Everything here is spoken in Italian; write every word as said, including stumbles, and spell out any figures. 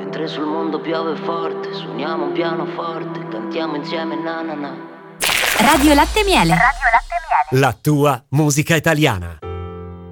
Mentre sul mondo piove forte, suoniamo un pianoforte, cantiamo insieme na na na. Radio Latte Miele. Radio Latte Miele. La tua musica italiana.